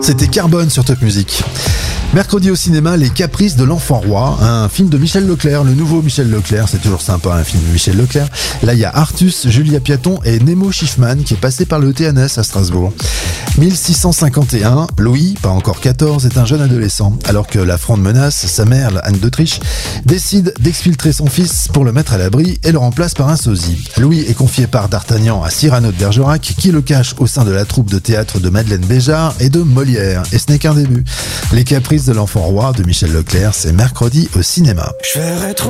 C'était Carbone sur Top Music. Mercredi au cinéma, Les Caprices de l'Enfant Roi, un film de Michel Leclerc, le nouveau Michel Leclerc, c'est toujours sympa un film de Michel Leclerc. Là, il y a Artus, Julia Piaton et Nemo Schiffman qui est passé par le TNS à Strasbourg. 1651, Louis, pas encore 14, est un jeune adolescent. Alors que la Fronde menace, sa mère, Anne d'Autriche, décide d'exfiltrer son fils pour le mettre à l'abri et le remplace par un sosie. Louis est confié par D'Artagnan à Cyrano de Bergerac qui le cache au sein de la troupe de théâtre de Madeleine Béjart et de Molière. Et ce n'est qu'un début. Les Caprices de l'Enfant Roi de Michel Leclerc, c'est mercredi au cinéma.